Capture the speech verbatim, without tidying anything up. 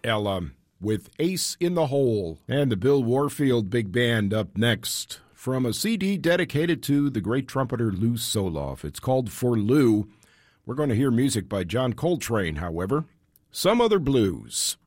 Ella with Ace in the Hole. And the Bill Warfield Big Band up next from a C D dedicated to the great trumpeter Lou Soloff. It's called For Lou. We're going to hear music by John Coltrane, however. Some Other Blues.